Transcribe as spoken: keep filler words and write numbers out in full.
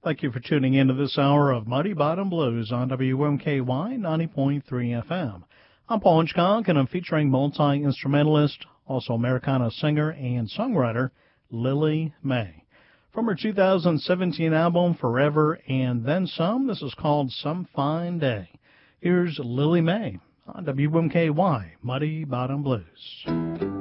Thank you for tuning in to this hour of Muddy Bottom Blues on W M K Y ninety point three F M. I'm Paul Hitchcock, and I'm featuring multi-instrumentalist, also Americana singer and songwriter, Lily May. From her two thousand seventeen album, Forever and Then Some, this is called Some Fine Day. Here's Lily May on W M K Y, Muddy Bottom Blues.